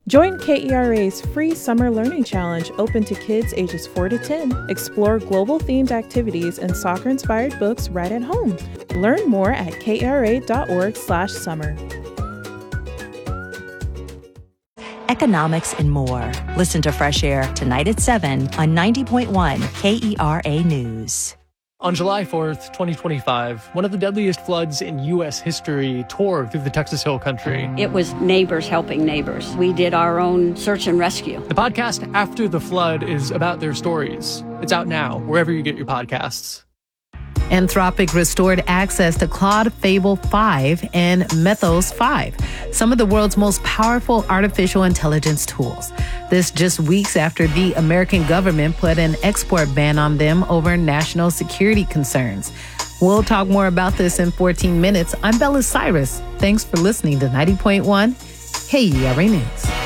Join KERA's free Summer Learning Challenge open to kids ages 4 to 10. Explore global-themed activities and soccer-inspired books right at home. Learn more at kera.org/summer. Economics and more. Listen to Fresh Air tonight at 7 on 90.1 KERA News. On July 4th, 2025, one of the deadliest floods in U.S. history tore through the Texas Hill Country. It was neighbors helping neighbors. We did our own search and rescue. The podcast After the Flood is about their stories. It's out now, wherever you get your podcasts. Anthropic restored access to Claude Fable 5 and Mythos 5, some of the world's most powerful artificial intelligence tools. This just weeks after the American government put an export ban on them over national security concerns. We'll talk more about this in 14 minutes. I'm Bella Cyrus. Thanks for listening to 90.1 KERA News.